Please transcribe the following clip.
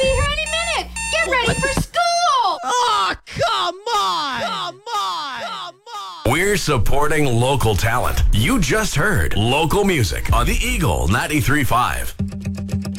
be here any minute. Get ready for school. Oh, come on! Come on! Come on! We're supporting local talent. You just heard local music on the Eagle 93.5.